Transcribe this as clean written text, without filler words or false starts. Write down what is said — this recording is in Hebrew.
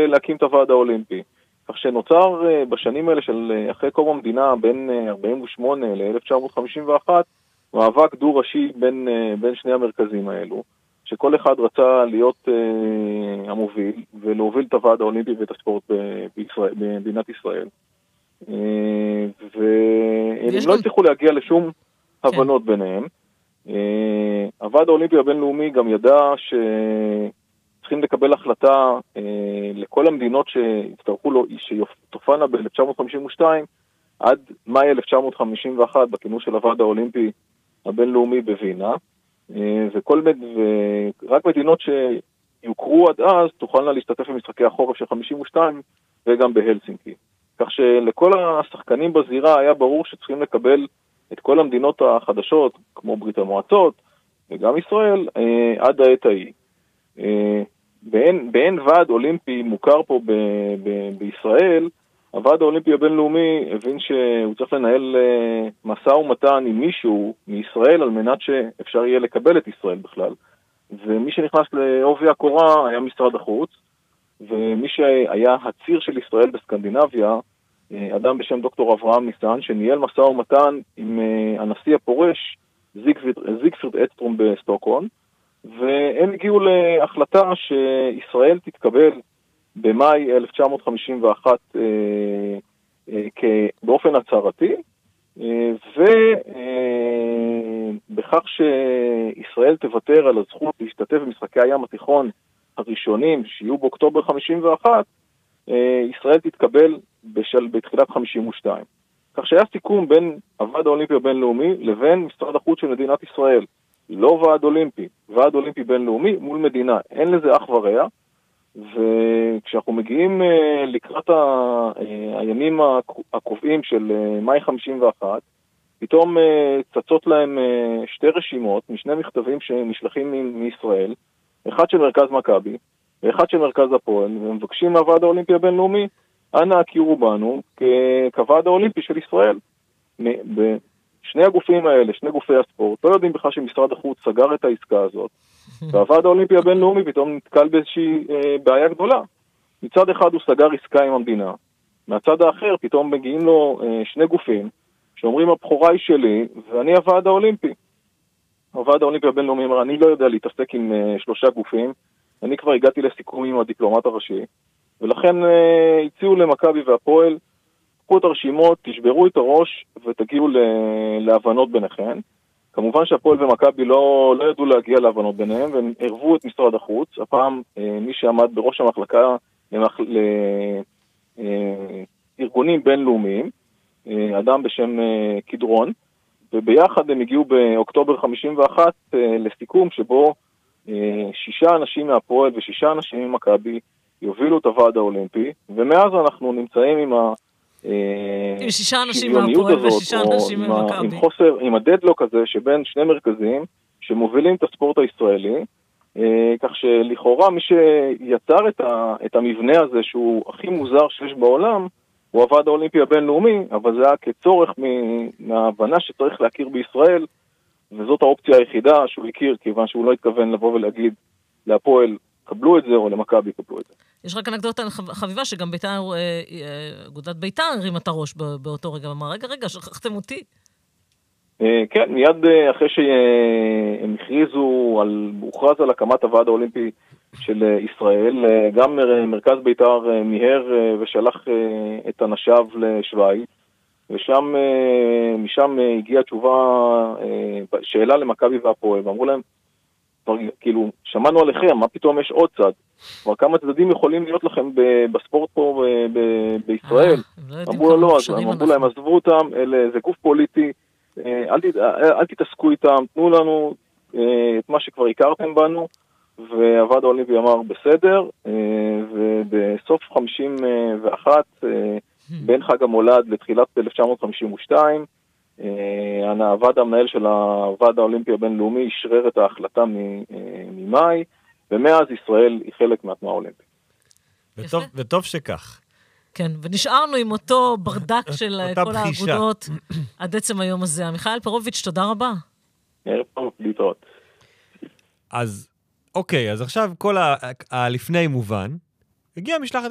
להקים את הוועד האולימפי. כך שנוצר בשנים האלה של אחרי קום המדינה בין 48 ל-1951, מאבק דו-ראשי בין שני המרכזים האלו, שכל אחד רצה להיות המוביל ולהוביל את הוועד האולימפי ואת הספורט במדינת ישראל. והם לא הצליחו להגיע לשום הבנות ביניהם. הוועד האולימפי הבינלאומי גם ידע שצריכים לקבל החלטה לכל המדינות שהצטרכו לו, שתופענה ב-1952 עד מאי 1951 בכינוס של הוועד האולימפי הבינלאומי בווינה, ורק מדינות שיוכרו עד אז תוכלנה להשתתף במשחקי החורף של 52 וגם בהלסינקי. כך שלכל השחקנים בזירה היה ברור שצריכים לקבל את כל המדינות החדשות, כמו ברית המועצות וגם ישראל, עד העת ההיא. באין ועד אולימפי מוכר פה בישראל, הוועד האולימפי הבינלאומי הבין שהוא צריך לנהל משא ומתן עם מישהו מישראל על מנת שאפשר יהיה לקבל את ישראל בכלל. ומי שנכנס לעובי הקורה היה משרד החוץ, ומי שהיה הציר של ישראל בסקנדינביה, אדם בשם דוקטור אברהם ניסן, שניהל משא ומתן עם הנשיא הפורש, זיגפריד אקסטרום בסטוקהולם, והם הגיעו להחלטה שישראל תתקבל במאי 1951 באופן הצהרתי, ובכך שישראל תוותר על הזכות להשתתף במשחקי הים התיכון הראשונים שיהיו באוקטובר 51, ישראל תתקבל בתחילת 52. כך שהיה סיכום בין הוועד האולימפי הבינלאומי לבין משרד החוץ של מדינת ישראל. לא ועד אולימפי, ועד אולימפי בינלאומי מול מדינה. אין לזה אח ורע. וכשאנחנו מגיעים לקראת הימים הקובעים של מאי 51, פתאום צצות להם שתי רשימות משני מכתבים שנשלחים מישראל, אחד של מרכז מכבי ואחד של מרכז הפועל, ומבקשים מהוועד האולימפי הבינלאומי, אנא הכירו בנו כוועד האולימפי של ישראל. שני הגופים האלה, שני גופי הספורט, לא יודעים בכלל שמשרד החוץ סגר את העסקה הזאת, והוועד האולימפי הבינלאומי פתאום נתקל באיזושהי בעיה גדולה. מצד אחד הוא סגר עסקה עם המדינה, מהצד האחר פתאום מגיעים לו שני גופים, שאומרים הבחורה היא שלי, ואני הוועד האולימפי. הוועד האולימפי הבינלאומי אומר, אני לא יודע להתעסק עם שלושה גופים, אני כבר הגעתי לסיכום עם הדיפלומט הראשי, ולכן הציעו למכבי והפועל, קחו את הרשימות, תשברו את הראש ותגיעו להבנות ביניכן. כמובן שהפועל ומכבי לא ידעו להגיע להבנות ביניהם, והם ערבו את משרד החוץ. הפעם מי שעמד בראש המחלקה לארגונים בינלאומיים, אדם בשם קדרון, וביחד הם הגיעו באוקטובר 51 לסיכום שבו 6 אנשים מהפועל ו6 אנשים ממכבי יובילו את הוועד האולימפי, ומאז אנחנו נמצאים עם עם 6 אנשים מהפועל ו6 אנשים ממכבי. עם הדדלוק הזה שבין שני מרכזים שמובילים את הספורט הישראלי, כך שלכאורה מי שיצר את המבנה הזה שהוא הכי מוזר שיש בעולם, הוא הוועד האולימפי הבינלאומי, אבל זה היה כצורך מההבנה שצריך להכיר בישראל, וזאת האופציה היחידה שהוא הכיר, כיוון שהוא לא התכוון לבוא ולהגיד להפועל קבלו את זה, או למכבי קבלו את זה. יש רק אנקדוטה חביבה, שגם אגודת בית"ר הרימה את הראש באותו רגע, אמר, רגע, שכחתם אותי. כן, מיד אחרי שהם הוכרז על הקמת הוועד האולימפי של ישראל, גם מרכז בית"ר מיהר ושלח את אנשיו לשוויץ, ומשם הגיעה תשובה, שאלה למכבי והפועל, ואמרו להם, כאילו, שמענו עליכם, מה פתאום יש עוד צד? כבר כמה צדדים יכולים להיות לכם בספורט פה בישראל? אמרו להם, עזבו אותם, זה גוף פוליטי, אל תתעסקו איתם, תנו לנו את מה שכבר הכרתם בנו, והוועד האולימפי אמר בסדר, ובסוף 51, בין חג המולד לתחילת 1952, הוועד המנהל של הוועד האולימפי הבינלאומי ישרר את ההחלטה ממאי, ומאז ישראל היא חלק מהתנועה האולימפית. וטוב שכך. כן, ונשארנו עם אותו ברדק של כל האגודות עד עצם היום הזה. מיכאל פרוביץ', תודה רבה. ערב טוב, להתראות. אז, אוקיי, אז עכשיו כל הלפני מובן, הגיעה משלחת